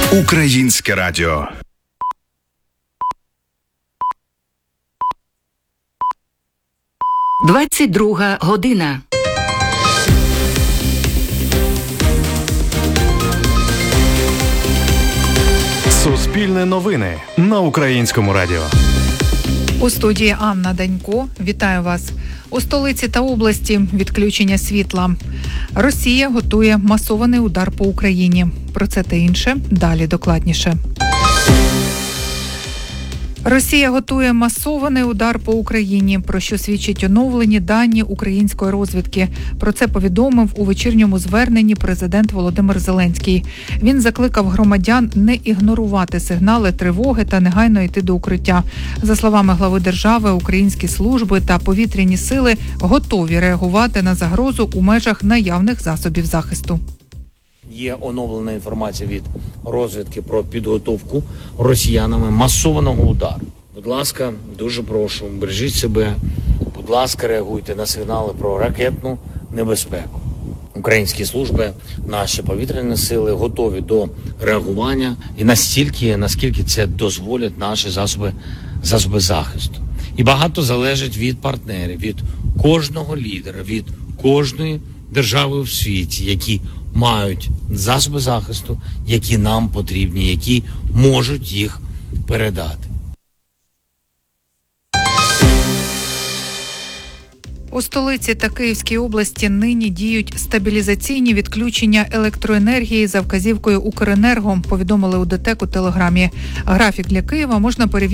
Українське радіо. Двадцять-друга година. Суспільне новини на Українському радіо. У студії Анна Данько. Вітаю вас. У столиці та області відключення світла. Росія готує масований удар по Україні. Про це та інше далі докладніше. Росія готує масований удар по Україні, про що свідчать оновлені дані української розвідки. Про це повідомив у вечірньому зверненні президент Володимир Зеленський. Він закликав громадян не ігнорувати сигнали тривоги та негайно йти до укриття. За словами глави держави, українські служби та повітряні сили готові реагувати на загрозу у межах наявних засобів захисту. Є оновлена інформація від розвідки про підготовку росіянами масованого удару. Будь ласка, дуже прошу, бережіть себе, будь ласка, реагуйте на сигнали про ракетну небезпеку. Українські служби, наші повітряні сили готові до реагування і настільки, наскільки це дозволять наші засоби захисту. І багато залежить від партнерів, від кожного лідера, від кожної держави в світі, які мають засоби захисту, які нам потрібні, які можуть їх передати. У столиці та Київській області нині діють стабілізаційні відключення електроенергії за вказівкою Укренерго, повідомили у ДТЕК у Телеграмі. Графік для Києва можна перевірити